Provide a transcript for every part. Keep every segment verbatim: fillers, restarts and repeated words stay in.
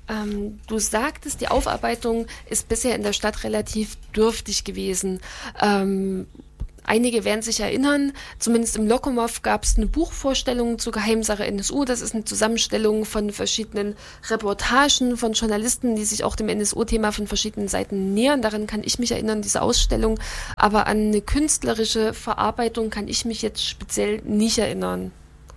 Ähm, du sagtest, die Aufarbeitung ist bisher in der Stadt relativ dürftig gewesen. Ähm, Einige werden sich erinnern, zumindest im Lokomotiv gab es eine Buchvorstellung zur Geheimsache N S U. Das ist eine Zusammenstellung von verschiedenen Reportagen von Journalisten, die sich auch dem N S U-Thema von verschiedenen Seiten nähern. Daran kann ich mich erinnern, diese Ausstellung. Aber an eine künstlerische Verarbeitung kann ich mich jetzt speziell nicht erinnern.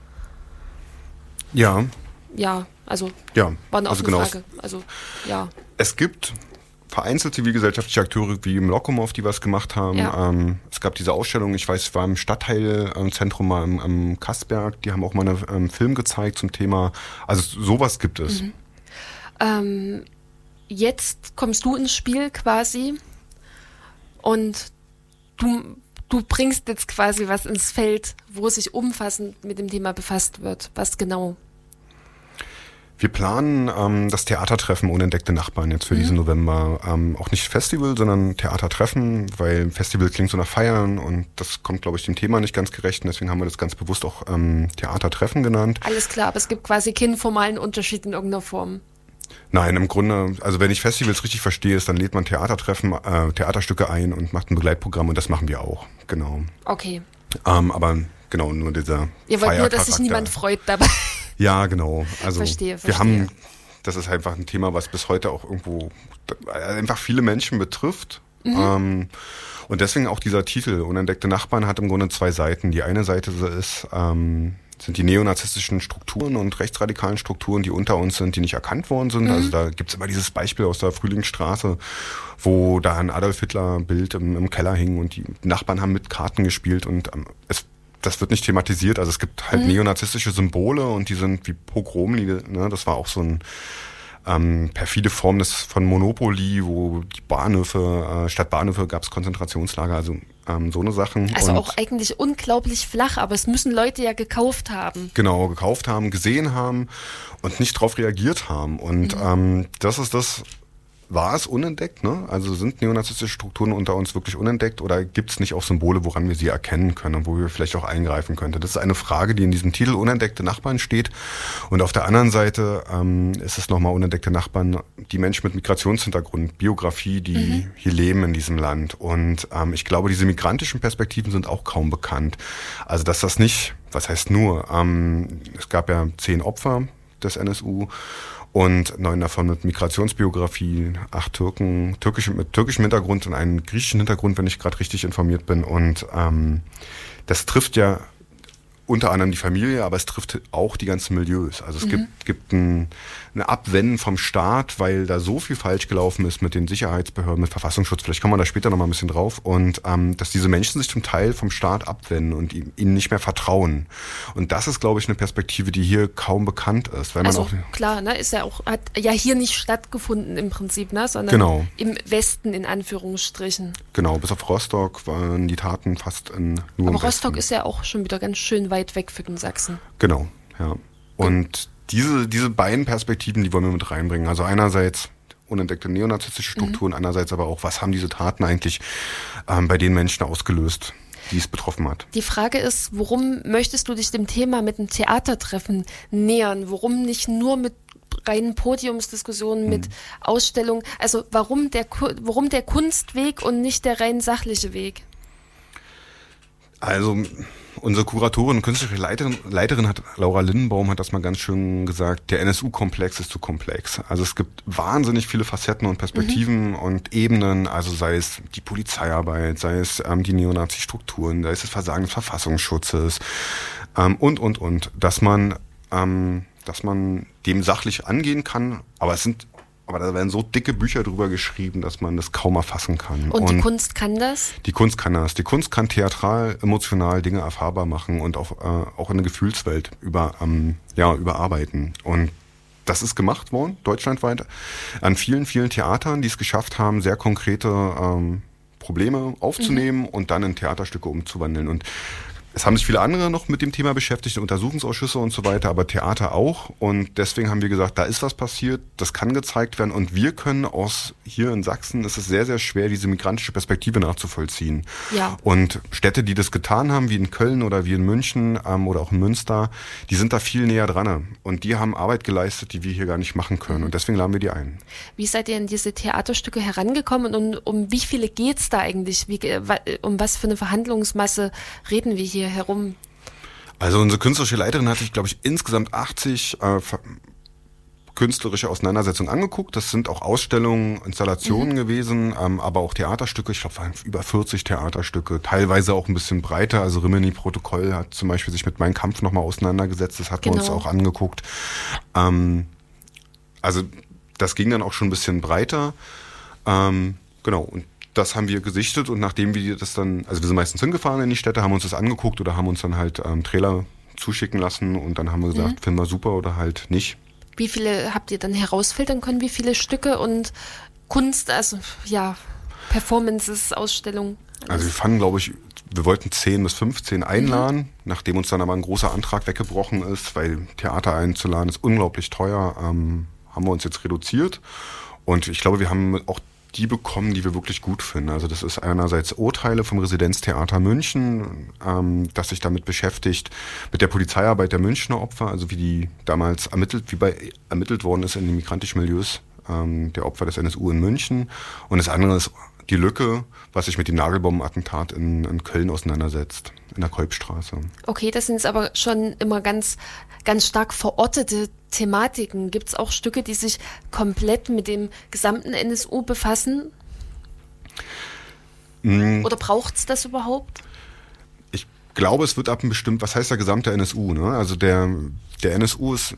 Ja. Ja, also ja, war eine also offene genau. Frage. Also, ja. Es gibt vereinzelt zivilgesellschaftliche Akteure wie im Lokomotiv, die was gemacht haben. Ja. Ähm, es gab diese Ausstellung, ich weiß, war im Stadtteilzentrum mal am, am Kassberg, die haben auch mal einen ähm, Film gezeigt zum Thema. Also sowas gibt es. Mhm. Ähm, jetzt kommst du ins Spiel quasi und du, du bringst jetzt quasi was ins Feld, wo sich umfassend mit dem Thema befasst wird. Was genau? Wir planen ähm, das Theatertreffen Unentdeckte Nachbarn jetzt für mhm. diesen November. Ähm, auch nicht Festival, sondern Theatertreffen, weil Festival klingt so nach Feiern und das kommt, glaube ich, dem Thema nicht ganz gerecht. Und deswegen haben wir das ganz bewusst auch ähm, Theatertreffen genannt. Alles klar, aber es gibt quasi keinen formalen Unterschied in irgendeiner Form. Nein, im Grunde, also wenn ich Festivals richtig verstehe, ist, dann lädt man Theatertreffen, äh, Theaterstücke ein und macht ein Begleitprogramm und das machen wir auch, genau. Okay. Ähm, aber genau, nur dieser Ihr wollt nur, dass sich niemand freut dabei. Ja, genau. Also verstehe, verstehe. Wir haben, das ist einfach ein Thema, was bis heute auch irgendwo einfach viele Menschen betrifft. Mhm. Ähm, und deswegen auch dieser Titel, Unentdeckte Nachbarn, hat im Grunde zwei Seiten. Die eine Seite ist, ähm, sind die neonazistischen Strukturen und rechtsradikalen Strukturen, die unter uns sind, die nicht erkannt worden sind. Mhm. Also da gibt's immer dieses Beispiel aus der Frühlingsstraße, wo da ein Adolf Hitler-Bild im, im Keller hing und die Nachbarn haben mit Karten gespielt und ähm, es das wird nicht thematisiert. Also es gibt halt mhm. neonazistische Symbole und die sind wie Pogromlieder. Ne? Das war auch so ein ähm, perfide Form des, von Monopoly, wo die Bahnhöfe, äh, statt Bahnhöfe gab es Konzentrationslager, also ähm, so eine Sachen. Also und auch eigentlich unglaublich flach, aber es müssen Leute ja gekauft haben. Genau, gekauft haben, gesehen haben und nicht drauf reagiert haben. Und mhm. ähm, das ist das... War es unentdeckt, ne? Also sind neonazistische Strukturen unter uns wirklich unentdeckt oder gibt es nicht auch Symbole, woran wir sie erkennen können und wo wir vielleicht auch eingreifen könnten? Das ist eine Frage, die in diesem Titel Unentdeckte Nachbarn steht. Und auf der anderen Seite ähm, ist es nochmal Unentdeckte Nachbarn, die Menschen mit Migrationshintergrund, Biografie, die mhm. hier leben in diesem Land. Und ähm, ich glaube, diese migrantischen Perspektiven sind auch kaum bekannt. Also dass das nicht, was heißt nur, ähm, es gab ja zehn Opfer des N S U. Und neun davon mit Migrationsbiografie, acht Türken, türkisch, mit türkischem Hintergrund und einen griechischen Hintergrund, wenn ich gerade richtig informiert bin. Und ähm, das trifft ja unter anderem die Familie, aber es trifft auch die ganzen Milieus. Also es mhm. gibt, gibt ein, eine Abwenden vom Staat, weil da so viel falsch gelaufen ist mit den Sicherheitsbehörden, mit Verfassungsschutz. Vielleicht kommen wir da später noch mal ein bisschen drauf. Und ähm, dass diese Menschen sich zum Teil vom Staat abwenden und ihm, ihnen nicht mehr vertrauen. Und das ist, glaube ich, eine Perspektive, die hier kaum bekannt ist. Weil also man auch, klar, ne, ist ja auch, hat ja hier nicht stattgefunden im Prinzip, ne, sondern genau. im Westen in Anführungsstrichen. Genau, bis auf Rostock waren die Taten fast in nur Aber im Rostock Westen. ist ja auch schon wieder ganz schön weit weg für den Sachsen. Genau, ja. Und diese, diese beiden Perspektiven, die wollen wir mit reinbringen. Also einerseits unentdeckte neonazistische Strukturen, mhm. andererseits aber auch, was haben diese Taten eigentlich ähm, bei den Menschen ausgelöst, die es betroffen hat. Die Frage ist, warum möchtest du dich dem Thema mit einem Theatertreffen nähern? Warum nicht nur mit reinen Podiumsdiskussionen, mhm. mit Ausstellungen? Also warum der, warum der Kunstweg und nicht der rein sachliche Weg? Also unsere Kuratorin und künstlerische Leiterin, Leiterin hat, Laura Lindenbaum hat das mal ganz schön gesagt, der N S U-Komplex ist zu komplex. Also es gibt wahnsinnig viele Facetten und Perspektiven mhm. und Ebenen, also sei es die Polizeiarbeit, sei es ähm, die Neonazi-Strukturen, sei es das Versagen des Verfassungsschutzes ähm, und, und, und, dass man, ähm, dass man dem sachlich angehen kann, aber es sind Aber da werden so dicke Bücher drüber geschrieben, dass man das kaum erfassen kann. Und, und die Kunst kann das? Die Kunst kann das. Die Kunst kann theatral, emotional Dinge erfahrbar machen und auch, äh, auch in eine Gefühlswelt über, ähm, ja, überarbeiten. Und das ist gemacht worden, deutschlandweit, an vielen, vielen Theatern, die es geschafft haben, sehr konkrete ähm, Probleme aufzunehmen mhm. und dann in Theaterstücke umzuwandeln. Und Es haben sich viele andere noch mit dem Thema beschäftigt, Untersuchungsausschüsse und so weiter, aber Theater auch. Und deswegen haben wir gesagt, da ist was passiert, das kann gezeigt werden. Und wir können aus hier in Sachsen, ist es sehr, sehr schwer, diese migrantische Perspektive nachzuvollziehen. Ja. Und Städte, die das getan haben, wie in Köln oder wie in München ähm, oder auch in Münster, die sind da viel näher dran. Und die haben Arbeit geleistet, die wir hier gar nicht machen können. Und deswegen laden wir die ein. Wie seid ihr an diese Theaterstücke herangekommen und um, um wie viele geht's da eigentlich? Wie, um was für eine Verhandlungsmasse reden wir hier herum? Also unsere künstlerische Leiterin hat sich, glaube ich, insgesamt achtzig äh, künstlerische Auseinandersetzungen angeguckt. Das sind auch Ausstellungen, Installationen mhm. gewesen, ähm, aber auch Theaterstücke. Ich glaube, es waren über vierzig Theaterstücke, teilweise auch ein bisschen breiter. Also Rimini-Protokoll hat zum Beispiel sich mit Mein Kampf nochmal auseinandergesetzt. Das hatten genau. wir uns auch angeguckt. Ähm, also das ging dann auch schon ein bisschen breiter. Ähm, genau, und das haben wir gesichtet und nachdem wir das dann, also wir sind meistens hingefahren in die Städte, haben uns das angeguckt oder haben uns dann halt ähm, Trailer zuschicken lassen und dann haben wir gesagt, mhm. finden wir super oder halt nicht. Wie viele habt ihr dann herausfiltern können, wie viele Stücke und Kunst, also ja, Performances, Ausstellungen? Alles. Also wir fanden, glaube ich, wir wollten zehn bis fünfzehn einladen, mhm. nachdem uns dann aber ein großer Antrag weggebrochen ist, weil Theater einzuladen ist unglaublich teuer, ähm, haben wir uns jetzt reduziert und ich glaube, wir haben auch die bekommen, die wir wirklich gut finden. Also das ist einerseits Urteile vom Residenztheater München, ähm, das sich damit beschäftigt, mit der Polizeiarbeit der Münchner Opfer, also wie die damals ermittelt, wie bei ermittelt worden ist in den migrantischen Milieus ähm, der Opfer des N S U in München. Und das andere ist die Lücke, was sich mit dem Nagelbombenattentat in, in Köln auseinandersetzt, in der Kolbstraße. Okay, das sind jetzt aber schon immer ganz, ganz stark verortete Thematiken. Gibt es auch Stücke, die sich komplett mit dem gesamten N S U befassen? Mm. Oder braucht es das überhaupt? Ich glaube, es wird ab einem bestimmten, was heißt der gesamte N S U? Ne? Also der, der N S U ist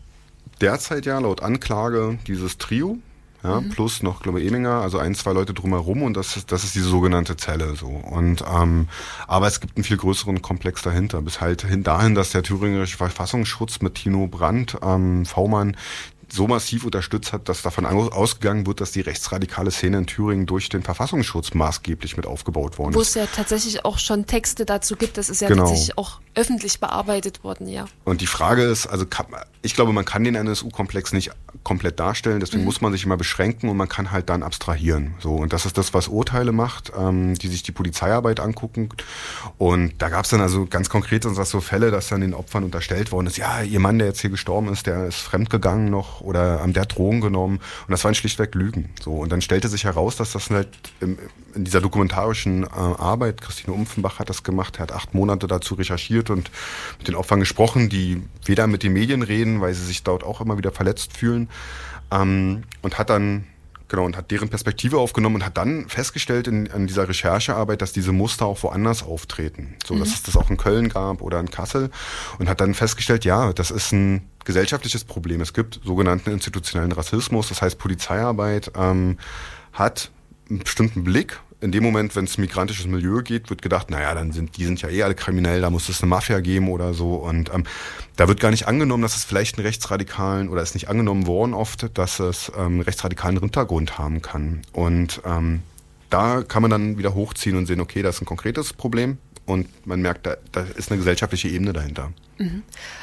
derzeit ja laut Anklage dieses Trio. Ja, mhm. plus noch, glaube ich, Eminger, also ein, zwei Leute drumherum und das ist, das ist diese sogenannte Zelle so. Und ähm, aber es gibt einen viel größeren Komplex dahinter, bis halt hin dahin, dass der thüringische Verfassungsschutz mit Tino Brandt, ähm, V-Mann, so massiv unterstützt hat, dass davon ausgegangen wird, dass die rechtsradikale Szene in Thüringen durch den Verfassungsschutz maßgeblich mit aufgebaut worden ist. Wo es ja tatsächlich auch schon Texte dazu gibt, das ist ja genau. tatsächlich auch öffentlich bearbeitet worden, ja. Und die Frage ist, also kann, ich glaube, man kann den N S U-Komplex nicht komplett darstellen, deswegen mhm. muss man sich immer beschränken und man kann halt dann abstrahieren. So, und das ist das, was Urteile macht, ähm, die sich die Polizeiarbeit angucken. Und da gab es dann also ganz konkret so Fälle, dass dann den Opfern unterstellt worden ist, ja, ihr Mann, der jetzt hier gestorben ist, der ist fremdgegangen noch oder ähm, der hat Drogen genommen. Und das waren schlichtweg Lügen. So, und dann stellte sich heraus, dass das halt im, in dieser dokumentarischen äh, Arbeit, Christine Umpfenbach hat das gemacht, er hat acht Monate dazu recherchiert und mit den Opfern gesprochen, die weder mit den Medien reden, weil sie sich dort auch immer wieder verletzt fühlen, ähm, und hat dann genau und hat deren Perspektive aufgenommen und hat dann festgestellt in, in dieser Recherchearbeit, dass diese Muster auch woanders auftreten, so mhm. dass es das auch in Köln gab oder in Kassel und hat dann festgestellt, ja, das ist ein gesellschaftliches Problem. Es gibt sogenannten institutionellen Rassismus, das heißt Polizeiarbeit ähm, hat einen bestimmten Blick. In dem Moment, wenn es migrantisches Milieu geht, wird gedacht, naja, dann sind die sind ja eh alle kriminell, da muss es eine Mafia geben oder so. Und ähm, da wird gar nicht angenommen, dass es vielleicht einen rechtsradikalen, oder ist nicht angenommen worden oft, dass es ähm, einen rechtsradikalen Hintergrund haben kann. Und ähm, da kann man dann wieder hochziehen und sehen, okay, das ist ein konkretes Problem. Und man merkt, da, da ist eine gesellschaftliche Ebene dahinter. Mhm.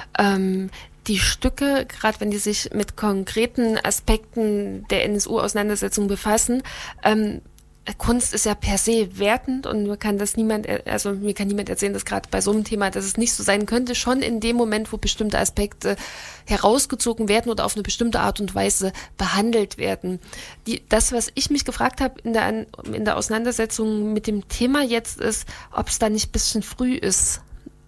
Ähm Die Stücke, gerade wenn die sich mit konkreten Aspekten der N S U-Auseinandersetzung befassen, ähm, Kunst ist ja per se wertend und mir kann das niemand, also mir kann niemand erzählen, dass gerade bei so einem Thema, dass es nicht so sein könnte, schon in dem Moment, wo bestimmte Aspekte herausgezogen werden oder auf eine bestimmte Art und Weise behandelt werden. Die, das, was ich mich gefragt habe in der, in der Auseinandersetzung mit dem Thema jetzt ist, ob es da nicht ein bisschen früh ist,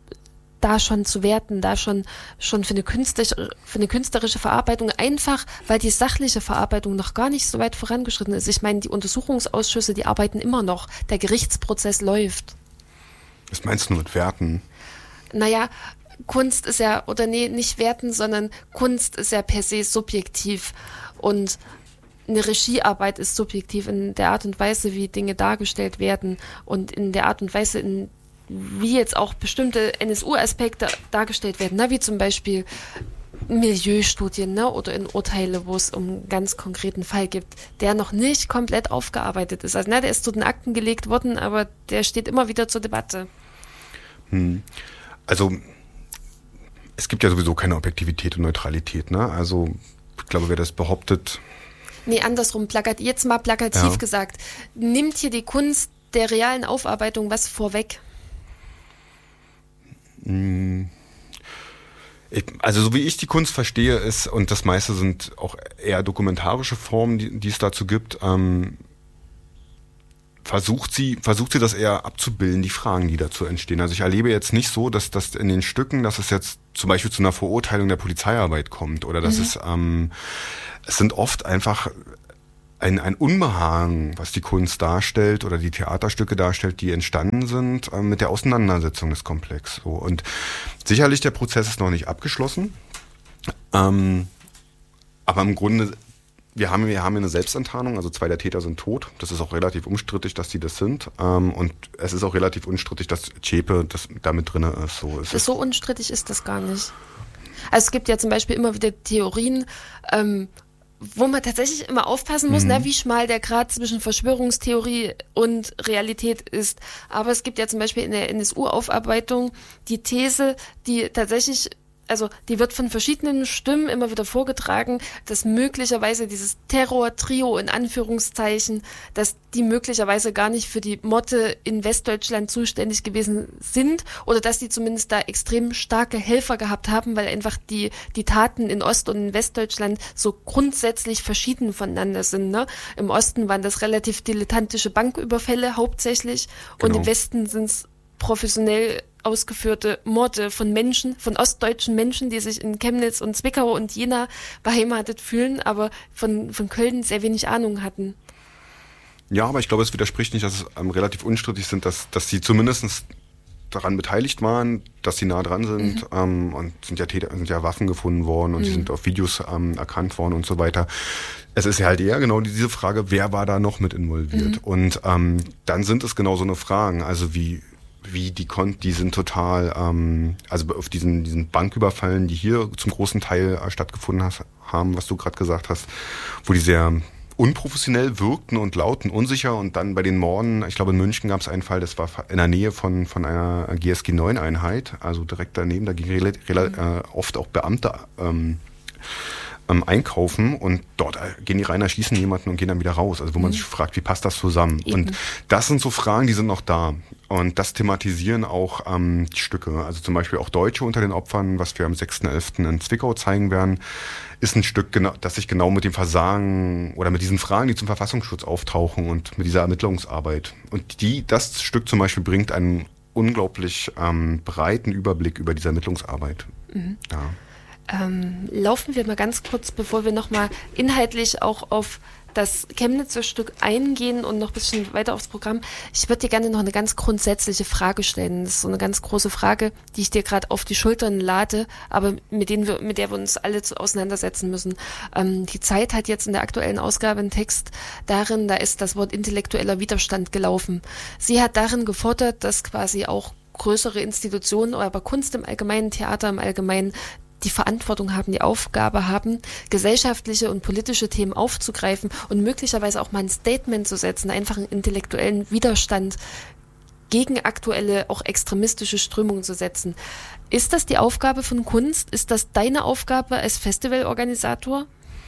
da schon zu werten, da schon schon für eine künstlerische, für eine künstlerische Verarbeitung, einfach weil die sachliche Verarbeitung noch gar nicht so weit vorangeschritten ist. Ich meine, die Untersuchungsausschüsse, die arbeiten immer noch, der Gerichtsprozess läuft. Was meinst du mit werten? Naja, Kunst ist ja, oder nee, nicht werten, sondern Kunst ist ja per se subjektiv und eine Regiearbeit ist subjektiv in der Art und Weise, wie Dinge dargestellt werden und in der Art und Weise, in wie jetzt auch bestimmte N S U-Aspekte dargestellt werden, ne? Wie zum Beispiel Milieustudien, ne? Oder in Urteile, wo es um einen ganz konkreten Fall gibt, der noch nicht komplett aufgearbeitet ist. Also ne, der ist zu den Akten gelegt worden, aber der steht immer wieder zur Debatte. Hm. Also es gibt ja sowieso keine Objektivität und Neutralität, ne? Also ich glaube, wer das behauptet... Nee, andersrum, plakat, jetzt mal plakativ ja. gesagt, nimmt hier die Kunst der realen Aufarbeitung was vorweg? Hm. Ich, also so wie ich die Kunst verstehe, ist, und das meiste sind auch eher dokumentarische Formen, die, die es dazu gibt, ähm, versucht sie, versucht sie das eher abzubilden, die Fragen, die dazu entstehen. Also ich erlebe jetzt nicht so, dass das in den Stücken, dass es jetzt zum Beispiel zu einer Verurteilung der Polizeiarbeit kommt oder dass mhm. es, ähm, es sind oft einfach ein, ein Unbehagen, was die Kunst darstellt oder die Theaterstücke darstellt, die entstanden sind äh, mit der Auseinandersetzung des Komplexes. So. Und sicherlich der Prozess ist noch nicht abgeschlossen, ähm, aber im Grunde Wir haben, wir haben eine Selbstenttarnung, also zwei der Täter sind tot. Das ist auch relativ unstrittig, dass die das sind. Ähm, und es ist auch relativ unstrittig, dass Zschäpe das da mit drin ist. So, ist so unstrittig ist das gar nicht. Also es gibt ja zum Beispiel immer wieder Theorien, ähm, wo man tatsächlich immer aufpassen muss, mhm. ne, wie schmal der Grad zwischen Verschwörungstheorie und Realität ist. Aber es gibt ja zum Beispiel in der N S U-Aufarbeitung die These, die tatsächlich... Also die wird von verschiedenen Stimmen immer wieder vorgetragen, dass möglicherweise dieses Terror-Trio in Anführungszeichen, dass die möglicherweise gar nicht für die Morde in Westdeutschland zuständig gewesen sind oder dass die zumindest da extrem starke Helfer gehabt haben, weil einfach die die Taten in Ost- und in Westdeutschland so grundsätzlich verschieden voneinander sind. Ne? Im Osten waren das relativ dilettantische Banküberfälle hauptsächlich genau. Und im Westen sind es professionell ausgeführte Morde von Menschen, von ostdeutschen Menschen, die sich in Chemnitz und Zwickau und Jena beheimatet fühlen, aber von, von Köln sehr wenig Ahnung hatten. Ja, aber ich glaube, es widerspricht nicht, dass es ähm, relativ unstrittig sind, dass, dass sie zumindest daran beteiligt waren, dass sie nah dran sind mhm. ähm, und sind ja, Täter, sind ja Waffen gefunden worden und mhm. die sind auf Videos ähm, erkannt worden und so weiter. Es ist ja halt eher genau diese Frage, wer war da noch mit involviert? Mhm. Und ähm, dann sind es genau so eine Fragen, also wie wie die konnten, die sind total, ähm, also auf diesen, diesen Banküberfallen, die hier zum großen Teil äh, stattgefunden has, haben, was du gerade gesagt hast, wo die sehr unprofessionell wirkten und laut und unsicher und dann bei den Morden, ich glaube in München gab es einen Fall, das war in der Nähe von, von einer G S G neun Einheit, also direkt daneben, da gingen rela- rela- äh, oft auch Beamte ähm, ähm, einkaufen und dort gehen die rein, erschießen jemanden und gehen dann wieder raus. Also wo man mhm. sich fragt, wie passt das zusammen? Eben. Und das sind so Fragen, die sind noch da. Und das thematisieren auch ähm, die Stücke. Also zum Beispiel auch Deutsche unter den Opfern, was wir am sechsten elften in Zwickau zeigen werden, ist ein Stück, genau, das sich genau mit dem Versagen oder mit diesen Fragen, die zum Verfassungsschutz auftauchen und mit dieser Ermittlungsarbeit. Und die, das Stück zum Beispiel bringt einen unglaublich ähm, breiten Überblick über diese Ermittlungsarbeit. Mhm. Ja. Ähm, laufen wir mal ganz kurz, bevor wir nochmal inhaltlich auch auf das Chemnitzer Stück eingehen und noch ein bisschen weiter aufs Programm. Ich würde dir gerne noch eine ganz grundsätzliche Frage stellen. Das ist so eine ganz große Frage, die ich dir gerade auf die Schultern lade, aber mit, denen wir, mit der wir uns alle zu auseinandersetzen müssen. Ähm, die Zeit hat jetzt in der aktuellen Ausgabe einen Text darin, da ist das Wort intellektueller Widerstand gelaufen. Sie hat darin gefordert, dass quasi auch größere Institutionen, aber Kunst im Allgemeinen, Theater im Allgemeinen, die Verantwortung haben, die Aufgabe haben, gesellschaftliche und politische Themen aufzugreifen und möglicherweise auch mal ein Statement zu setzen, einfach einen intellektuellen Widerstand gegen aktuelle, auch extremistische Strömungen zu setzen. Ist das die Aufgabe von Kunst? Ist das deine Aufgabe als Festivalorganisator?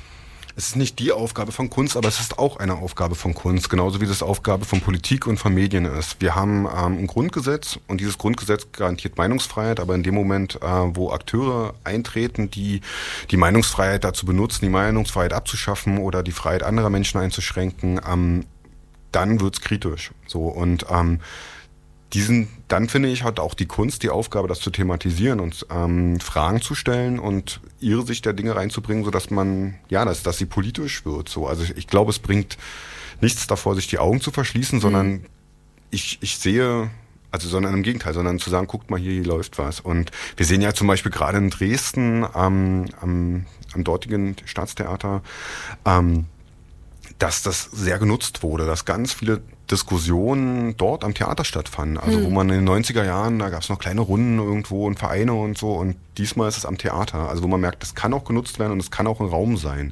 Es ist nicht die Aufgabe von Kunst, aber es ist auch eine Aufgabe von Kunst, genauso wie das Aufgabe von Politik und von Medien ist. Wir haben ähm, ein Grundgesetz und dieses Grundgesetz garantiert Meinungsfreiheit, aber in dem Moment, äh, wo Akteure eintreten, die die Meinungsfreiheit dazu benutzen, die Meinungsfreiheit abzuschaffen oder die Freiheit anderer Menschen einzuschränken, ähm, dann wird's kritisch. So und ähm, Diesen, dann finde ich, hat auch die Kunst die Aufgabe, das zu thematisieren und ähm, Fragen zu stellen und ihre Sicht der Dinge reinzubringen, sodass man, ja, dass, dass sie politisch wird. So. Also ich, ich glaube, es bringt nichts davor, sich die Augen zu verschließen, mhm. sondern ich, ich sehe, also sondern im Gegenteil, sondern zu sagen, guckt mal hier, hier läuft was. Und wir sehen ja zum Beispiel gerade in Dresden ähm, am, am dortigen Staatstheater, ähm, dass das sehr genutzt wurde, dass ganz viele Diskussionen dort am Theater stattfanden. Also hm. wo man in den neunziger Jahren, da gab es noch kleine Runden irgendwo und Vereine und so und diesmal ist es am Theater. Also wo man merkt, das kann auch genutzt werden und es kann auch ein Raum sein.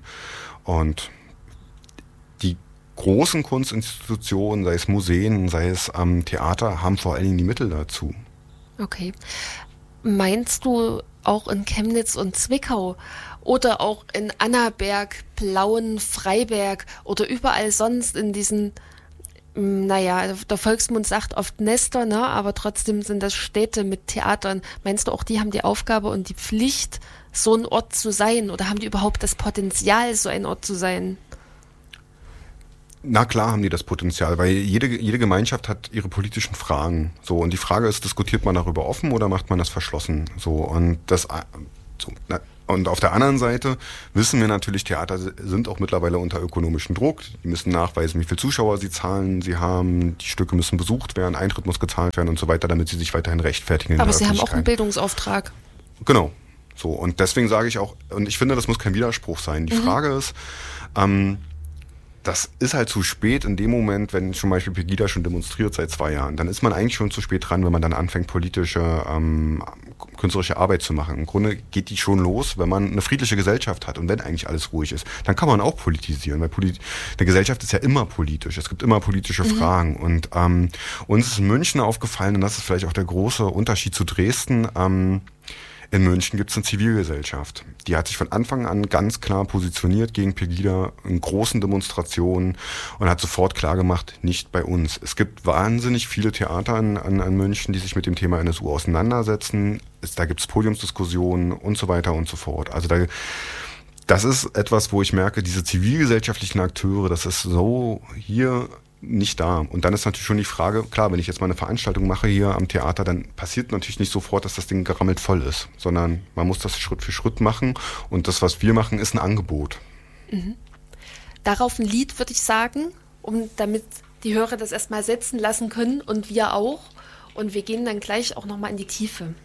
Und die großen Kunstinstitutionen, sei es Museen, sei es am ähm, Theater, haben vor allen Dingen die Mittel dazu. Okay. Meinst du auch in Chemnitz und Zwickau oder auch in Annaberg, Plauen, Freiberg oder überall sonst in diesen, naja, der Volksmund sagt oft Nester, ne? Aber trotzdem sind das Städte mit Theatern. Meinst du auch, die haben die Aufgabe und die Pflicht, so ein Ort zu sein? Oder haben die überhaupt das Potenzial, so ein Ort zu sein? Na klar haben die das Potenzial, weil jede, jede Gemeinschaft hat ihre politischen Fragen. So, und die Frage ist, diskutiert man darüber offen oder macht man das verschlossen? So, und das, so, na, und auf der anderen Seite wissen wir natürlich, Theater sind auch mittlerweile unter ökonomischem Druck. Die müssen nachweisen, wie viele Zuschauer sie zahlen, sie haben, die Stücke müssen besucht werden, Eintritt muss gezahlt werden und so weiter, damit sie sich weiterhin rechtfertigen. Aber sie haben auch einen Bildungsauftrag. Genau. So, und deswegen sage ich auch, und ich finde, das muss kein Widerspruch sein. Die mhm. Frage ist, ähm, das ist halt zu spät in dem Moment, wenn zum Beispiel Pegida schon demonstriert seit zwei Jahren. Dann ist man eigentlich schon zu spät dran, wenn man dann anfängt, politische, ähm, künstlerische Arbeit zu machen. Im Grunde geht die schon los, wenn man eine friedliche Gesellschaft hat und wenn eigentlich alles ruhig ist. Dann kann man auch politisieren, weil Polit- eine Gesellschaft ist ja immer politisch. Es gibt immer politische mhm. Fragen. Und ähm, uns ist in München aufgefallen, und das ist vielleicht auch der große Unterschied zu Dresden, ähm, in München gibt es eine Zivilgesellschaft. Die hat sich von Anfang an ganz klar positioniert gegen Pegida in großen Demonstrationen und hat sofort klar gemacht, nicht bei uns. Es gibt wahnsinnig viele Theater an, an, an München, die sich mit dem Thema N S U auseinandersetzen. Es, da gibt es Podiumsdiskussionen und so weiter und so fort. Also da, das ist etwas, wo ich merke, diese zivilgesellschaftlichen Akteure, das ist so hier nicht da. Und dann ist natürlich schon die Frage, klar, wenn ich jetzt mal eine Veranstaltung mache hier am Theater, dann passiert natürlich nicht sofort, dass das Ding gerammelt voll ist, sondern man muss das Schritt für Schritt machen und das, was wir machen, ist ein Angebot. Mhm. Darauf ein Lied, würde ich sagen, um damit die Hörer das erstmal setzen lassen können und wir auch. Und wir gehen dann gleich auch nochmal in die Tiefe.